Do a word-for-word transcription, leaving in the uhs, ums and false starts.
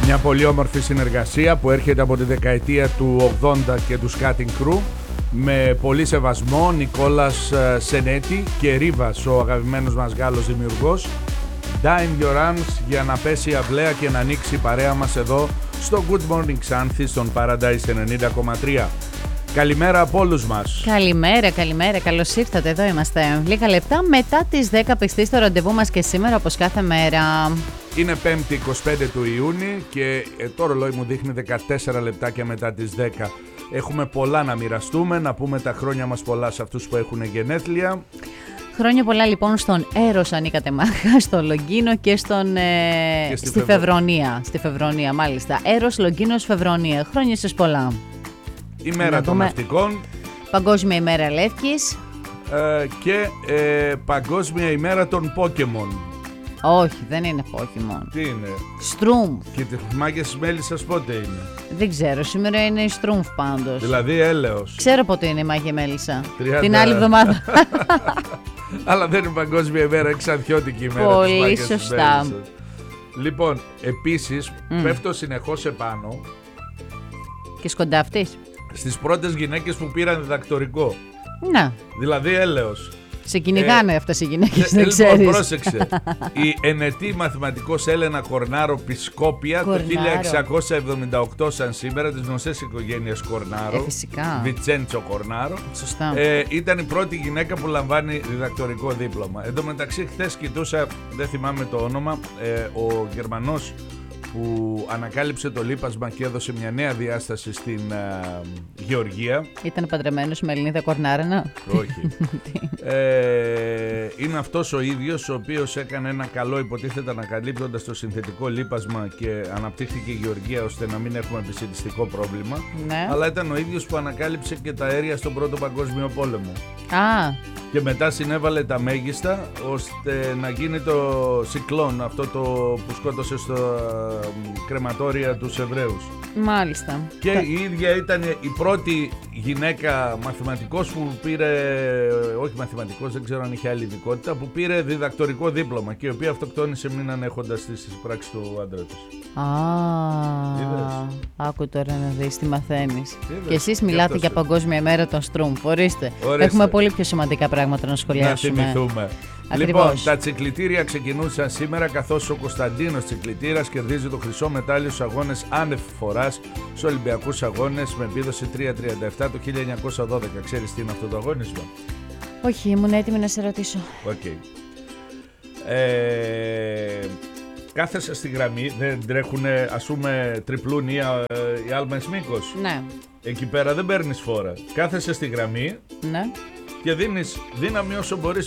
Μια πολύ όμορφη συνεργασία που έρχεται από τη δεκαετία του ογδόντα και του Cutting Crew, με πολύ σεβασμό, Νικόλας Σενέτη και Ρίβας, ο αγαπημένος μας Γάλλος δημιουργός. Dime Your Arms, για να πέσει η αυλαία και να ανοίξει η παρέα μας εδώ στο Good Morning Xanthi στον Paradise ενενήντα κόμμα τρία. Καλημέρα από όλους μας. Καλημέρα, καλημέρα. Καλώς ήρθατε. Εδώ είμαστε. Λίγα λεπτά μετά τις δέκα πιστή στο ραντεβού μας και σήμερα, όπως κάθε μέρα. Είναι πέμπτη εικοστή πέμπτη του Ιούνιου και το ρολόι μου δείχνει δεκατέσσερα λεπτάκια μετά τις δέκα. Έχουμε πολλά να μοιραστούμε, να πούμε τα χρόνια μας πολλά σε αυτούς που έχουν γενέθλια. Χρόνια πολλά λοιπόν στον Έρος Ανίκατε Μάχα, στο Λογκίνο και, στον, ε, και στη, στη Φεβρο... Φεβρονία. Στη Φεβρονία, μάλιστα. Έρος, Λογκίνος, Φεβρονία. Χρόνια σας πολλά. Ημέρα των δούμε... ναυτικών. Παγκόσμια ημέρα Λεύκης. Ε, και ε, Παγκόσμια ημέρα των Pokemon. Όχι, δεν είναι Pokemon. Τι είναι? Στρούμφ. Και τη μάγια της Μέλισσας πότε είναι? Δεν ξέρω, σήμερα είναι η Στρούμφ πάντως. Δηλαδή έλεος. Ξέρω πότε είναι η μάγια Μέλισσα. τριάντα... Την άλλη εβδομάδα. Αλλά δεν είναι Παγκόσμια ημέρα, εξαντιώτικη ημέρα. Πολύ σωστά. Λοιπόν, επίσης mm. πέφτω συνεχώς επάνω. Και σκοντάφτης. Στις πρώτες γυναίκες που πήραν διδακτορικό. Να. Δηλαδή έλεος. Σε κυνηγάνε ε, αυτές οι γυναίκες, δεν λοιπόν, ξέρεις. Πρόσεξε. Η ενετή μαθηματικός Έλενα Κορνάρο Πισκόπια το χίλια εξακόσια εβδομήντα οκτώ σαν σήμερα, της γνωστής οικογένειας Κορνάρο. Ε, φυσικά. Βιτσέντσο Κορνάρο. Σωστά. Ε, ήταν η πρώτη γυναίκα που λαμβάνει διδακτορικό δίπλωμα. Εν τω μεταξύ, χθες κοιτούσα, δεν θυμάμαι το όνομα, ε, ο Γερμανός που ανακάλυψε το λίπασμα και έδωσε μια νέα διάσταση στην uh, Γεωργία. Ήταν παντρεμένος με Ελληνίδα Κορνάρανα. Όχι. ε, είναι αυτός ο ίδιος ο οποίος έκανε ένα καλό, υποτίθεται, ανακαλύπτοντας το συνθετικό λίπασμα και αναπτύχθηκε η Γεωργία ώστε να μην έχουμε επισητιστικό πρόβλημα. Ναι. Αλλά ήταν ο ίδιος που ανακάλυψε και τα αέρια στον Πρώτο Παγκόσμιο Πόλεμο. Α. Και μετά συνέβαλε τα μέγιστα ώστε να γίνει το Cyclone, αυτό το που σκότωσε στο κρεματόρια τους Εβραίους. Μάλιστα. Και η ίδια ήταν η πρώτη γυναίκα μαθηματικός που πήρε, όχι μαθηματικός, δεν ξέρω αν είχε άλλη ειδικότητα, που πήρε διδακτορικό δίπλωμα και η οποία αυτοκτόνησε μην ανέχοντας τις πράξεις του άντρα της. Α, άκου τώρα να δεις τι μαθαίνεις. Και εσείς μιλάτε για, για Παγκόσμια ημέρα των Στρούμφ. Ορίστε. Έχουμε πολύ πιο σημαντικά πράγματα να σχολιάσουμε. Να θυμηθούμε. Ακριβώς. Λοιπόν, τα τσικλητήρια ξεκινούσαν σήμερα, καθώς ο Κωνσταντίνος Τσικλητήρας κερδίζει το χρυσό μετάλλιο στους αγώνες άνευ φοράς στους Ολυμπιακούς Αγώνες με επίδοση τρία τριάντα επτά το χίλια εννιακόσια δώδεκα. Ξέρεις τι είναι αυτό το αγώνισμα? Όχι, ήμουν έτοιμη να σε ρωτήσω. Okay. Ε, κάθεσαι στη γραμμή, δεν τρέχουνε, ας πούμε, τριπλούν ή, ή άλμες μήκος. Ναι. Εκεί πέρα δεν παίρνεις φόρα. Κάθεσαι στη γραμμή. Ναι. Και δίνεις δύναμη όσο μπορείς